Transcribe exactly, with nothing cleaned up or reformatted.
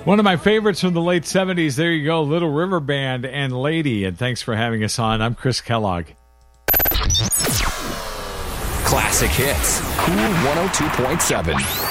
One of my favorites from the late seventies. There you go, Little River Band and Lady. And thanks for having us on. I'm Chris Kellogg. Classic Hits, Cool one oh two point seven.